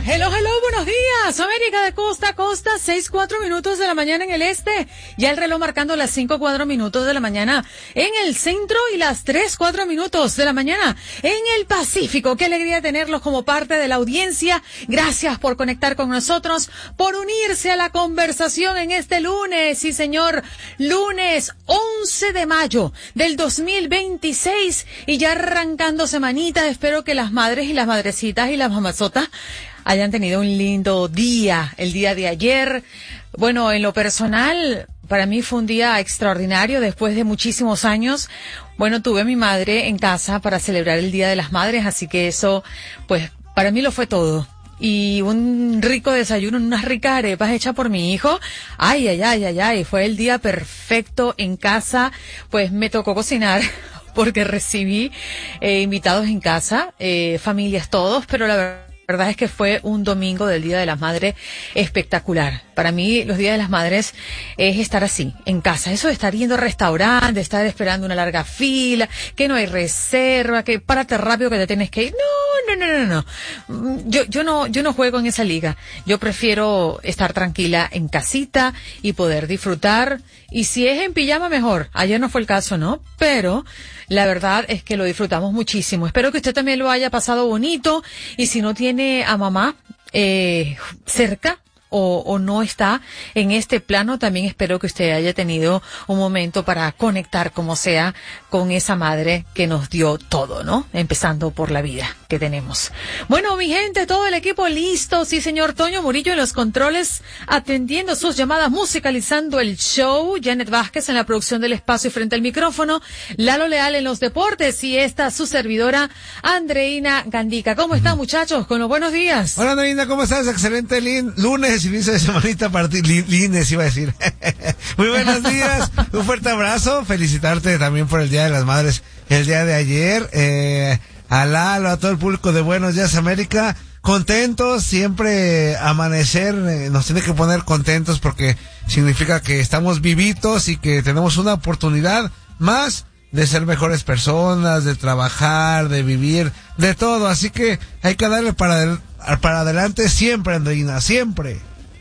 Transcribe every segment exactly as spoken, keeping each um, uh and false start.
hello, hello, buenos días, América de costa a costa, seis, cuatro minutos de la mañana en el este, ya el reloj marcando las cinco, cuatro minutos de la mañana en el centro y las tres, cuatro minutos de la mañana en el Pacífico. Qué alegría tenerlos como parte de la audiencia. Gracias por conectar con nosotros, por unirse a la conversación en este lunes, sí señor, lunes once de mayo del dos mil veintiséis y ya arrancando semanita. Espero que las madres y las madrecitas y las mamazotas hayan tenido un lindo día, el día de ayer. Bueno, en lo personal, para mí fue un día extraordinario después de muchísimos años. Bueno, tuve a mi madre en casa para celebrar el Día de las Madres, así que eso, pues, para mí lo fue todo. Y un rico desayuno, unas ricas arepas hechas por mi hijo. Ay, ay, ay, ay, ay, fue el día perfecto en casa. Pues me tocó cocinar porque recibí eh, invitados en casa, eh, familias todos, pero la verdad La verdad es que fue un domingo del Día de las Madres espectacular. Para mí, los Días de las Madres es estar así, en casa. Eso de estar yendo a restaurantes, estar esperando una larga fila, que no hay reserva, que párate rápido que te tienes que ir. No, no, no, no, no. Yo, yo no, yo no juego en esa liga. Yo prefiero estar tranquila en casita y poder disfrutar. Y si es en pijama, mejor. Ayer no fue el caso, ¿no? Pero la verdad es que lo disfrutamos muchísimo. Espero que usted también lo haya pasado bonito. Y si no tiene a mamá eh, cerca o, o no está en este plano, también espero que usted haya tenido un momento para conectar como sea con esa madre que nos dio todo, ¿no? Empezando por la vida que tenemos. Bueno, mi gente, todo el equipo listo. Sí, señor Toño Murillo en los controles, atendiendo sus llamadas, musicalizando el show. Janet Vázquez en la producción del espacio y frente al micrófono. Lalo Leal en los deportes y esta su servidora, Andreina Gandica. ¿Cómo están, muchachos? Con los buenos días. Hola, Andreina, ¿cómo estás? Excelente lin- lunes y inicio de semanita para ti. Lin- Lines, iba a decir. Muy buenos días. Un fuerte abrazo. Felicitarte también por el Día de las Madres el día de ayer. Eh, a Lalo, a todo el público de Buenos Días América, contentos, siempre amanecer eh, nos tiene que poner contentos porque significa que estamos vivitos y que tenemos una oportunidad más de ser mejores personas, de trabajar, de vivir, de todo, así que hay que darle para, para adelante siempre, Andreina, siempre.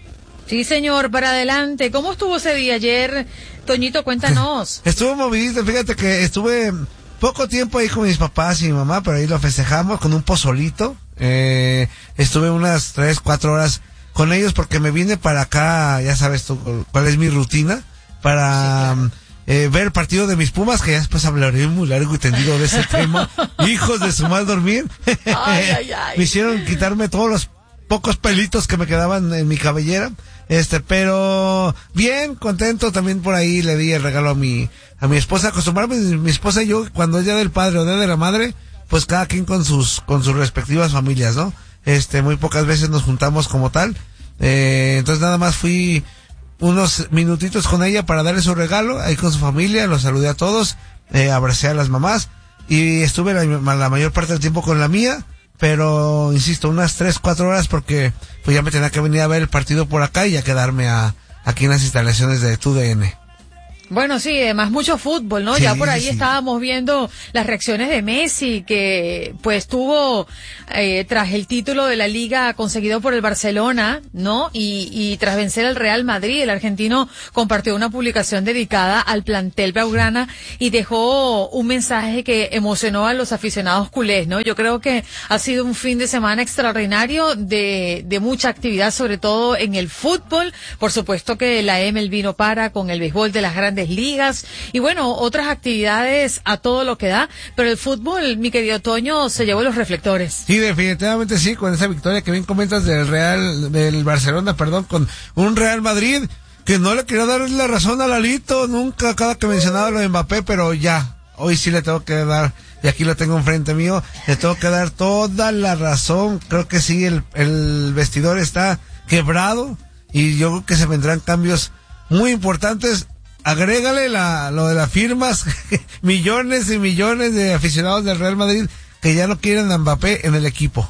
Sí, señor, para adelante. ¿Cómo estuvo ese día ayer? Toñito, cuéntanos. Estuvo movidito, fíjate que estuve poco tiempo ahí con mis papás y mi mamá, pero ahí lo festejamos con un pozolito. Eh, estuve unas tres, cuatro horas con ellos porque me vine para acá, ya sabes tú cuál es mi rutina, para sí, claro. eh, ver el partido de mis Pumas, que ya después hablaré muy largo y tendido de ese tema. Hijos de su mal dormir. Ay, ay, ay. Me hicieron quitarme todos los pocos pelitos que me quedaban en mi cabellera. Este, pero bien, contento. También por ahí le di el regalo a mi a mi esposa. Acostumbrarme, mi esposa y yo, cuando es día del padre o día de la madre, pues cada quien con sus con sus respectivas familias, ¿no? Este, muy pocas veces nos juntamos como tal. Eh, entonces nada más fui unos minutitos con ella para darle su regalo, ahí con su familia, los saludé a todos, eh, abracé a las mamás y estuve la, la mayor parte del tiempo con la mía. Pero, insisto, unas tres, cuatro horas porque pues ya me tenía que venir a ver el partido por acá y ya quedarme a, aquí en las instalaciones de T U D N. Bueno, sí, además mucho fútbol, ¿no? Sí, ya por ahí sí. Estábamos viendo las reacciones de Messi, que pues tuvo, eh, tras el título de la Liga conseguido por el Barcelona, ¿no? Y, y tras vencer al Real Madrid, el argentino compartió una publicación dedicada al plantel blaugrana y dejó un mensaje que emocionó a los aficionados culés, ¿no? Yo creo que ha sido un fin de semana extraordinario de, de mucha actividad, sobre todo en el fútbol. Por supuesto que la M L B no para con el béisbol de las grandes ligas y bueno, otras actividades a todo lo que da, pero el fútbol, mi querido Toño, se llevó los reflectores. Sí, definitivamente sí, con esa victoria que bien comentas del Real, del Barcelona, perdón, con un Real Madrid que no le quería dar la razón a Lalito, nunca, cada que mencionaba lo de Mbappé, pero ya, hoy sí le tengo que dar, y aquí lo tengo enfrente mío, le tengo que dar toda la razón. Creo que sí, el, el vestidor está quebrado y yo creo que se vendrán cambios muy importantes. Agrégale la, lo de las firmas, millones y millones de aficionados del Real Madrid que ya no quieren a Mbappé en el equipo.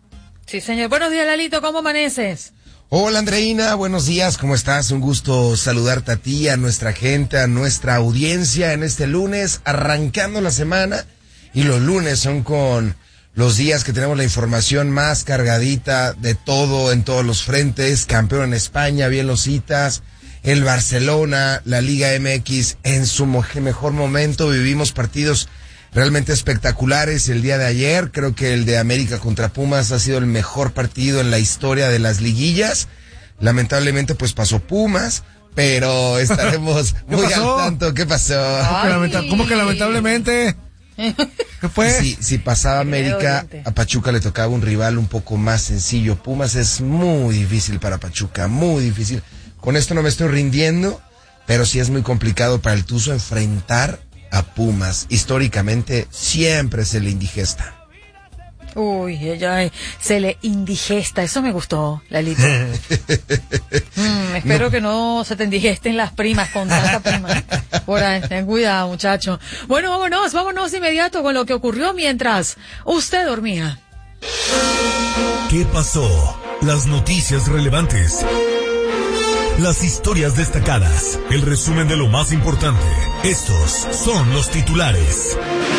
Sí, señor. Buenos días, Lalito, ¿cómo amaneces? Hola, Andreina, buenos días, ¿cómo estás? Un gusto saludarte a ti, a nuestra gente, a nuestra audiencia en este lunes, arrancando la semana, y los lunes son con los días que tenemos la información más cargadita de todo en todos los frentes, campeón en España, bien los citas, el Barcelona, la Liga M X en su mejor momento, vivimos partidos realmente espectaculares el día de ayer, creo que el de América contra Pumas ha sido el mejor partido en la historia de las liguillas, lamentablemente pues pasó Pumas, pero estaremos muy al tanto. ¿Qué pasó? ¿Cómo que lamentablemente? ¿Qué fue? Si, si pasaba América, a Pachuca le tocaba un rival un poco más sencillo. Pumas es muy difícil para Pachuca, muy difícil. Con esto no me estoy rindiendo, pero sí es muy complicado para el Tuzo enfrentar a Pumas. Históricamente siempre se le indigesta. Uy, ella se le indigesta, eso me gustó, Lalito. mm, espero no. que no se te indigesten las primas con tanta prima. Por ahí, ten cuidado, muchacho. Bueno, vámonos, vámonos de inmediato con lo que ocurrió mientras usted dormía. ¿Qué pasó? Las noticias relevantes. Las historias destacadas. El resumen de lo más importante. Estos son los titulares.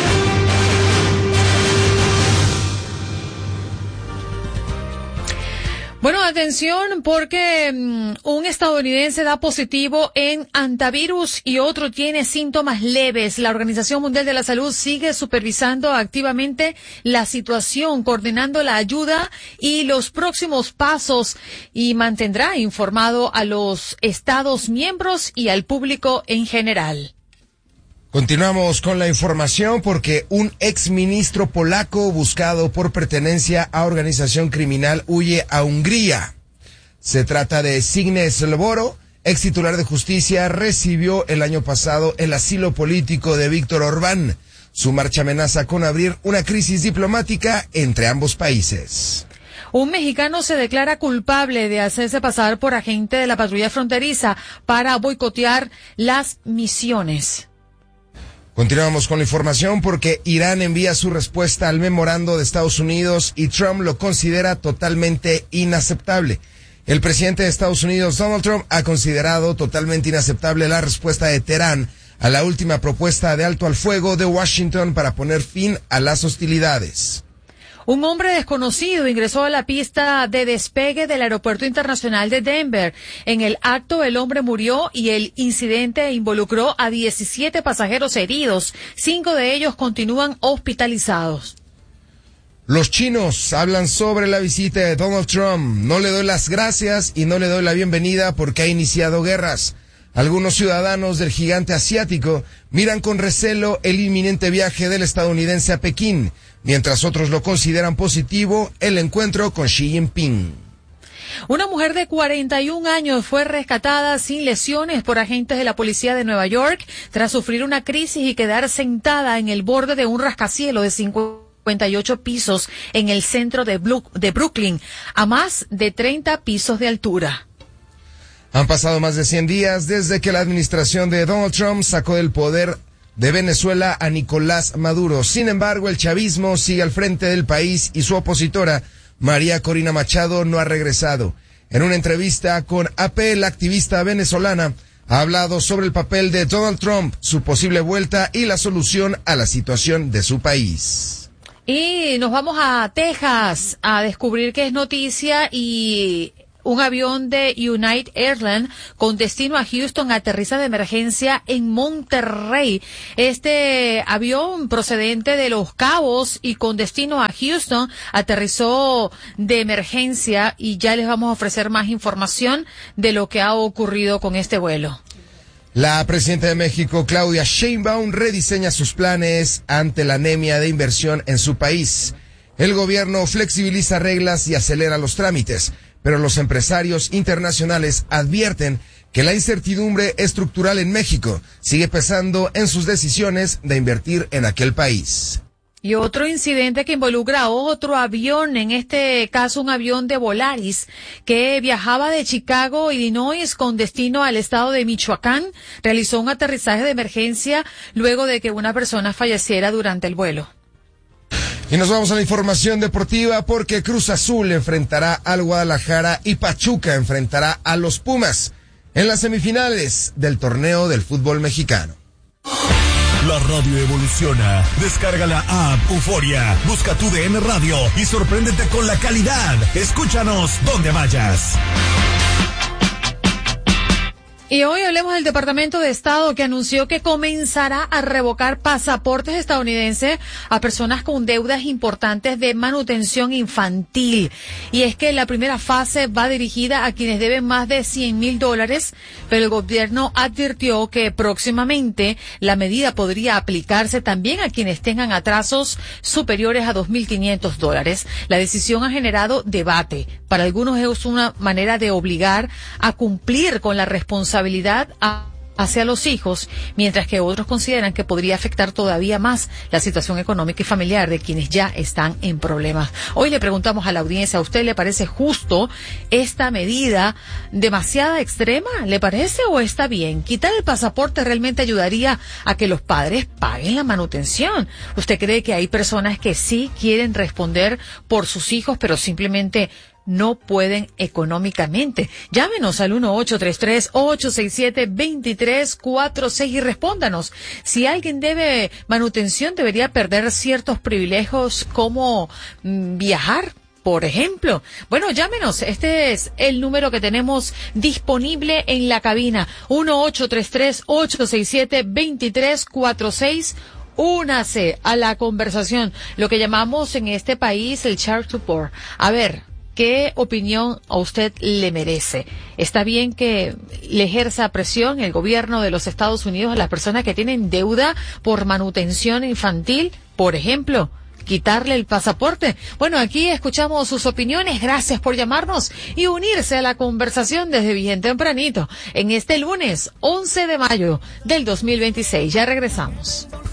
Bueno, atención porque um, un estadounidense da positivo en antivirus y otro tiene síntomas leves. La Organización Mundial de la Salud sigue supervisando activamente la situación, coordinando la ayuda y los próximos pasos y mantendrá informado a los Estados miembros y al público en general. Continuamos con la información porque un exministro polaco buscado por pertenencia a organización criminal huye a Hungría. Se trata de Zbigniew Ziobro, ex titular de justicia, recibió el año pasado el asilo político de Víctor Orbán. Su marcha amenaza con abrir una crisis diplomática entre ambos países. Un mexicano se declara culpable de hacerse pasar por agente de la patrulla fronteriza para boicotear las misiones. Continuamos con la información porque Irán envía su respuesta al memorando de Estados Unidos y Trump lo considera totalmente inaceptable. El presidente de Estados Unidos, Donald Trump, ha considerado totalmente inaceptable la respuesta de Teherán a la última propuesta de alto al fuego de Washington para poner fin a las hostilidades. Un hombre desconocido ingresó a la pista de despegue del Aeropuerto Internacional de Denver. En el acto, el hombre murió y el incidente involucró a diecisiete pasajeros heridos. Cinco de ellos continúan hospitalizados. Los chinos hablan sobre la visita de Donald Trump. No le doy las gracias y no le doy la bienvenida porque ha iniciado guerras. Algunos ciudadanos del gigante asiático miran con recelo el inminente viaje del estadounidense a Pekín, mientras otros lo consideran positivo el encuentro con Xi Jinping. Una mujer de cuarenta y un años fue rescatada sin lesiones por agentes de la policía de Nueva York tras sufrir una crisis y quedar sentada en el borde de un rascacielos de cincuenta y ocho pisos en el centro de, Blu- de Brooklyn, a más de treinta pisos de altura. Han pasado más de cien días desde que la administración de Donald Trump sacó del poder de Venezuela a Nicolás Maduro. Sin embargo, el chavismo sigue al frente del país y su opositora, María Corina Machado, no ha regresado. En una entrevista con A P, la activista venezolana ha hablado sobre el papel de Donald Trump, su posible vuelta y la solución a la situación de su país. Y nos vamos a Texas a descubrir que es noticia y un avión de United Airlines con destino a Houston aterriza de emergencia en Monterrey. Este avión procedente de Los Cabos y con destino a Houston aterrizó de emergencia y ya les vamos a ofrecer más información de lo que ha ocurrido con este vuelo. La presidenta de México, Claudia Sheinbaum, rediseña sus planes ante la anemia de inversión en su país. El gobierno flexibiliza reglas y acelera los trámites, pero los empresarios internacionales advierten que la incertidumbre estructural en México sigue pesando en sus decisiones de invertir en aquel país. Y otro incidente que involucra a otro avión, en este caso un avión de Volaris, que viajaba de Chicago, Illinois, con destino al estado de Michoacán, realizó un aterrizaje de emergencia luego de que una persona falleciera durante el vuelo. Y nos vamos a la información deportiva porque Cruz Azul enfrentará al Guadalajara y Pachuca enfrentará a los Pumas en las semifinales del torneo del fútbol mexicano. La radio evoluciona. Descarga la app Euforia. Busca tu D N Radio y sorpréndete con la calidad. Escúchanos donde vayas. Y hoy hablemos del Departamento de Estado, que anunció que comenzará a revocar pasaportes estadounidenses a personas con deudas importantes de manutención infantil. Y es que la primera fase va dirigida a quienes deben más de cien mil dólares, pero el gobierno advirtió que próximamente la medida podría aplicarse también a quienes tengan atrasos superiores a dos mil quinientos dólares. La decisión ha generado debate. Para algunos es una manera de obligar a cumplir con la responsabilidad A, hacia los hijos, mientras que otros consideran que podría afectar todavía más la situación económica y familiar de quienes ya están en problemas. Hoy le preguntamos a la audiencia, ¿a usted le parece justo esta medida demasiada extrema? ¿Le parece o está bien? ¿Quitar el pasaporte realmente ayudaría a que los padres paguen la manutención? ¿Usted cree que hay personas que sí quieren responder por sus hijos, pero simplemente no pueden económicamente? Llámenos al uno ocho tres tres, ocho seis siete, dos tres cuatro seis y respóndanos. Si alguien debe manutención, debería perder ciertos privilegios como mm, viajar, por ejemplo. Bueno, llámenos. Este es el número que tenemos disponible en la cabina. uno ocho tres tres, ocho seis siete, dos tres cuatro seis. Únase a la conversación, lo que llamamos en este país el child support. A ver, ¿qué opinión a usted le merece? ¿Está bien que le ejerza presión el gobierno de los Estados Unidos a las personas que tienen deuda por manutención infantil, por ejemplo? ¿Quitarle el pasaporte? Bueno, aquí escuchamos sus opiniones. Gracias por llamarnos y unirse a la conversación desde bien tempranito en este lunes once de mayo del dos mil veintiséis. Ya regresamos.